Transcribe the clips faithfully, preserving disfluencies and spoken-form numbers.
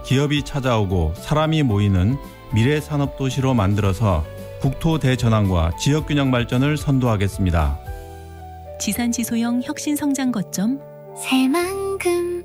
기업이 찾아오고 사람이 모이는 미래 산업 도시로 만들어서 국토 대전환과 지역균형 발전을 선도하겠습니다. 지산지소형 혁신성장 거점 새만금.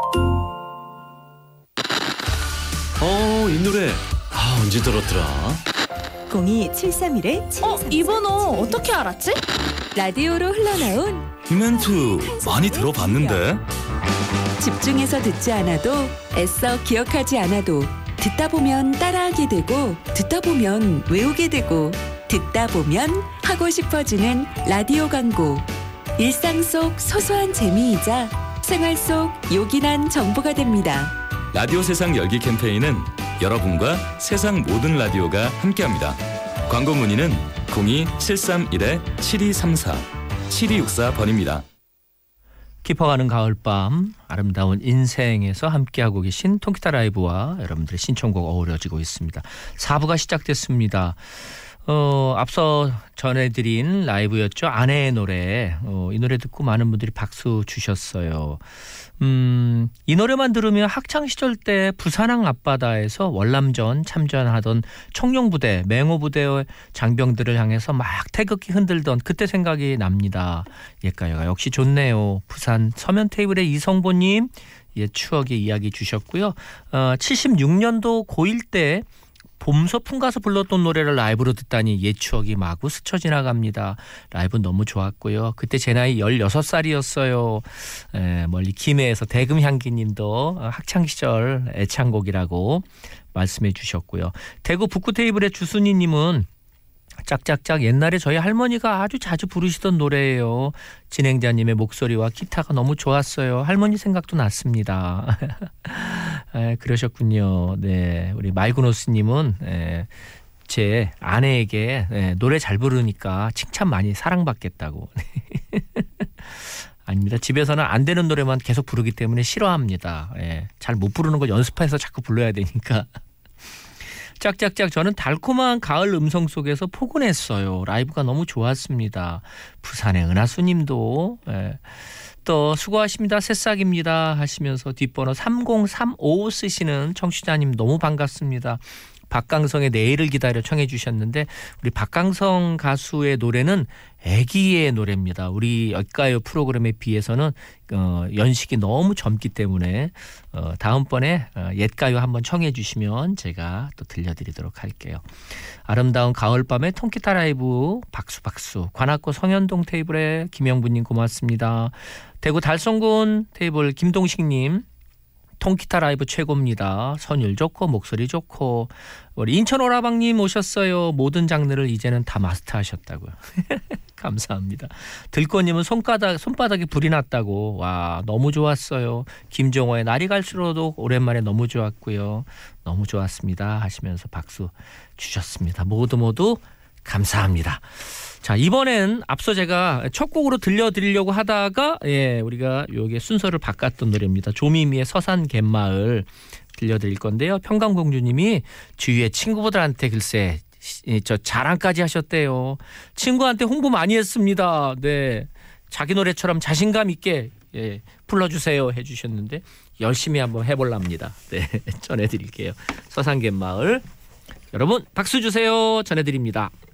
어, 이 노래 아, 언제 들었더라? 공이 칠삼일 칠이삼사. 어? 이 번호 어떻게 알았지? 라디오로 흘러나온 이 멘트 많이 들어봤는데? 집중해서 듣지 않아도 애써 기억하지 않아도 듣다 보면 따라하게 되고 듣다 보면 외우게 되고 듣다 보면 하고 싶어지는 라디오 광고. 일상 속 소소한 재미이자 생활 속 요긴한 정보가 됩니다. 라디오 세상 열기 캠페인은 여러분과 세상 모든 라디오가 함께합니다. 광고 문의는 공이 칠삼일 칠이삼사 칠이육사 번입니다. 깊어가는 가을밤 아름다운 인생에서 함께하고 계신 통기타 라이브와 여러분들의 신청곡 어우러지고 있습니다. 사 부가 시작됐습니다. 어, 앞서 전해드린 라이브였죠. 아내의 노래. 어, 이 노래 듣고 많은 분들이 박수 주셨어요. 음, 이 노래만 들으면 학창시절 때 부산항 앞바다에서 월남전 참전하던 청룡부대, 맹호부대의 장병들을 향해서 막 태극기 흔들던 그때 생각이 납니다. 옛가요가 역시 좋네요. 부산 서면 테이블의 이성보님, 예, 추억의 이야기 주셨고요. 어, 칠십육 년도 고일 때 봄 소풍 가서 불렀던 노래를 라이브로 듣다니 옛 추억이 마구 스쳐 지나갑니다. 라이브 너무 좋았고요. 그때 제 나이 열여섯 살이었어요. 에, 멀리 김해에서 대금향기님도 학창시절 애창곡이라고 말씀해 주셨고요. 대구 북구 테이블의 주순이님은 짝짝짝 옛날에 저희 할머니가 아주 자주 부르시던 노래예요. 진행자님의 목소리와 기타가 너무 좋았어요. 할머니 생각도 났습니다. 에, 그러셨군요. 네, 우리 말구노스님은 에, 제 아내에게 에, 노래 잘 부르니까 칭찬 많이 사랑받겠다고. 아닙니다. 집에서는 안 되는 노래만 계속 부르기 때문에 싫어합니다. 예, 잘 못 부르는 걸 연습해서 자꾸 불러야 되니까. 짝짝짝 저는 달콤한 가을 음성 속에서 포근했어요. 라이브가 너무 좋았습니다. 부산의 은하수님도 예, 또 수고하십니다. 새싹입니다 하시면서 뒷번호 삼공삼오 쓰시는 청취자님 너무 반갑습니다. 박강성의 내일을 기다려 청해 주셨는데 우리 박강성 가수의 노래는 애기의 노래입니다. 우리 엇가요 프로그램에 비해서는 어, 연식이 너무 젊기 때문에 어, 다음번에 어, 옛가요 한번 청해 주시면 제가 또 들려드리도록 할게요. 아름다운 가을밤의 통기타 라이브 박수 박수. 관악구 성현동 테이블에 김영부님 고맙습니다. 대구 달성군 테이블 김동식님 통기타 라이브 최고입니다. 선율 좋고 목소리 좋고. 우리 인천 오라방님 오셨어요. 모든 장르를 이제는 다 마스터하셨다고요. 감사합니다. 들꽃님은 손바닥, 손바닥에 불이 났다고. 와 너무 좋았어요. 김종호의 날이 갈수록도 오랜만에 너무 좋았고요. 너무 좋았습니다 하시면서 박수 주셨습니다. 모두 모두 감사합니다. 자 이번엔 앞서 제가 첫 곡으로 들려드리려고 하다가 예 우리가 요게 순서를 바꿨던 노래입니다. 조미미의 서산 갯마을 들려드릴 건데요. 평강공주님이 주위에 친구들한테 글쎄 저 자랑까지 하셨대요. 친구한테 홍보 많이 했습니다. 네, 자기 노래처럼 자신감 있게 예, 불러주세요 해주셨는데 열심히 한번 해볼랍니다. 네, 전해드릴게요. 서산 갯마을 여러분 박수 주세요. 전해드립니다.